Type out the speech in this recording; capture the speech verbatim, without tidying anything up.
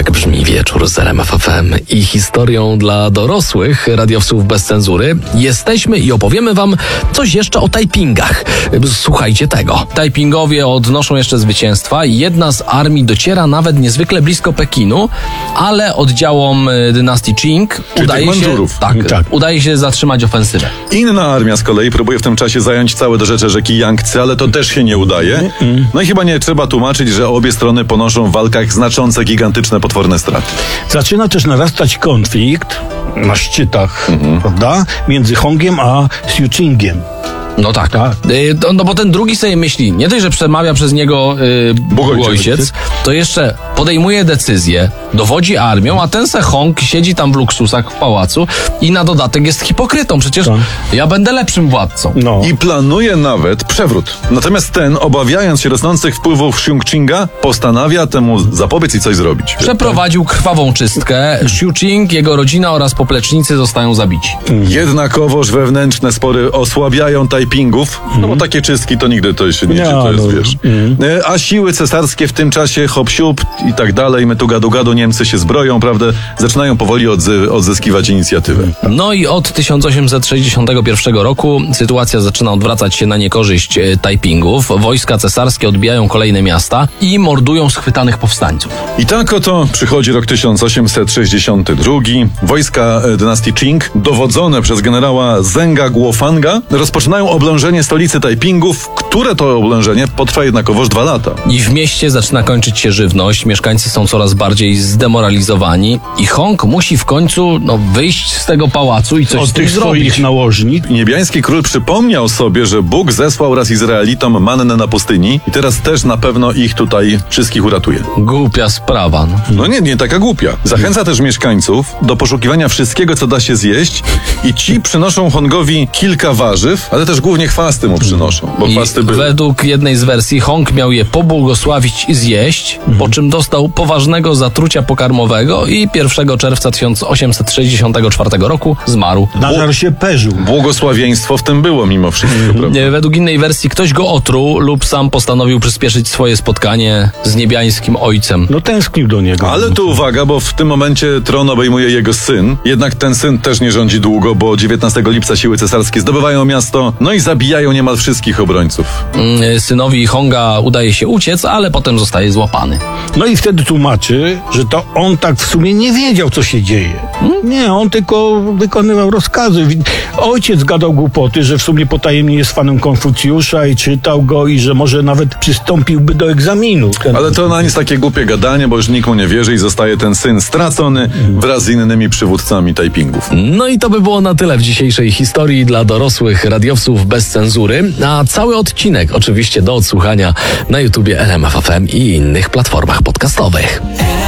Tak brzmi wieczór z R M F F M i historią dla dorosłych radiowców bez cenzury. Jesteśmy i opowiemy wam coś jeszcze o tajpingach. Słuchajcie tego. Tajpingowie odnoszą jeszcze zwycięstwa i jedna z armii dociera nawet niezwykle blisko Pekinu, ale oddziałom dynastii Qing Czyli udaje tych się, Mandżurów. tak, Tak. udaje się zatrzymać ofensywę. Inna armia z kolei próbuje w tym czasie zająć całe dorzecze rzeki Jangtze, ale to też się nie udaje. No i chyba nie trzeba tłumaczyć, że obie strony ponoszą w walkach znaczące, gigantyczne, potworne straty. Zaczyna też narastać konflikt na szczytach, mhm. prawda? Między Hongiem a Xiuqingiem. No tak. tak. Y, no, no bo ten drugi sobie myśli, nie dość, że przemawia przez niego y, Bóg ojciec, ojciec, to jeszcze podejmuje decyzję, dowodzi armią, a ten se Hong siedzi tam w luksusach w pałacu i na dodatek jest hipokrytą. Przecież tak. ja będę lepszym władcą. No. I planuje nawet przewrót. Natomiast ten, obawiając się rosnących wpływów Xiuqinga, postanawia temu zapobiec i coś zrobić. Przeprowadził krwawą czystkę. Xiuqing, jego rodzina oraz poplecznicy zostają zabici. Jednakowoż wewnętrzne spory osłabiają taj Tajpingów, no bo takie czystki to nigdy to się nie ja, czy to jest, no. wiesz. Mm. A siły cesarskie w tym czasie hop siup i tak dalej, my tu gadu gadu, Niemcy się zbroją, prawda, zaczynają powoli odzy- odzyskiwać inicjatywę. No i od tysiąc osiemset sześćdziesiątego pierwszego roku sytuacja zaczyna odwracać się na niekorzyść Tajpingów. Wojska cesarskie odbijają kolejne miasta i mordują schwytanych powstańców. I tak oto przychodzi rok tysiąc osiemset sześćdziesiąty drugi. Wojska dynastii Qing, dowodzone przez generała Zenga Guofanga, rozpoczynają oblężenie stolicy Tajpingów, które to oblężenie potrwa jednakowoż dwa lata. I w mieście zaczyna kończyć się żywność, mieszkańcy są coraz bardziej zdemoralizowani i Hong musi w końcu no, wyjść z tego pałacu i coś Od z tym tych zrobić. swoich nałożni. Niebiański król przypomniał sobie, że Bóg zesłał raz Izraelitom mannę na pustyni i teraz też na pewno ich tutaj wszystkich uratuje. Głupia sprawa. No, no nie, nie taka głupia. Zachęca też mieszkańców do poszukiwania wszystkiego, co da się zjeść i ci przynoszą Hongowi kilka warzyw, ale też głównie chwasty mu przynoszą, bo I chwasty były. Według jednej z wersji Hong miał je pobłogosławić i zjeść, mhm. po czym dostał poważnego zatrucia pokarmowego i pierwszego czerwca tysiąc osiemset sześćdziesiątego czwartego roku zmarł. Nażar się perzył. Błogosławieństwo w tym było mimo wszystko, mhm. prawda? Według innej wersji ktoś go otruł lub sam postanowił przyspieszyć swoje spotkanie z niebiańskim ojcem. No tęsknił do niego. Ale tu uwaga, bo w tym momencie tron obejmuje jego syn, jednak ten syn też nie rządzi długo, bo dziewiętnastego lipca siły cesarskie zdobywają miasto, no i zabijają niemal wszystkich obrońców. Synowi Honga udaje się uciec, ale potem zostaje złapany. No i wtedy tłumaczy, że to on tak w sumie nie wiedział, co się dzieje. Hmm? Nie, on tylko wykonywał rozkazy. Ojciec gadał głupoty, że w sumie potajemnie jest fanem Konfucjusza i czytał go i że może nawet przystąpiłby do egzaminu. Ten... Ale to na nic takie głupie gadanie, bo już nikt mu nie wierzy i zostaje ten syn stracony wraz z innymi przywódcami Tajpingów. No i to by było na tyle w dzisiejszej historii dla dorosłych radiowców bez cenzury, a cały odcinek oczywiście do odsłuchania na YouTubie R M F F M i innych platformach podcastowych.